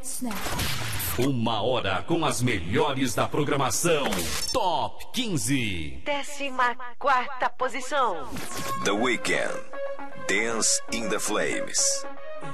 Snap. Uma hora com as melhores da programação. Top 15. 14ª posição. The Weeknd. Dance in the Flames.